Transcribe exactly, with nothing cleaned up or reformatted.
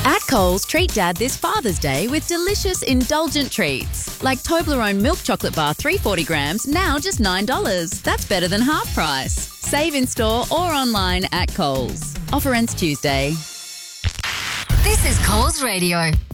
At Coles, treat Dad this Father's Day with delicious, indulgent treats. Like Toblerone milk chocolate bar, three hundred forty grams, now just nine dollars. That's better than half price. Save in store or online at Coles. Offer ends Tuesday. This is Coles Radio.